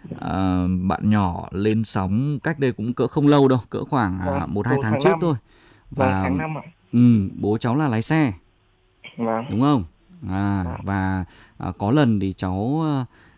bạn nhỏ lên sóng cách đây cũng cỡ không lâu đâu, cỡ khoảng Vâng, 1-2 đầu tháng tháng trước 5. thôi. Vâng, Và tháng 5 ạ. bố cháu là lái xe, Vâng. đúng không? Dạ. Và có lần thì cháu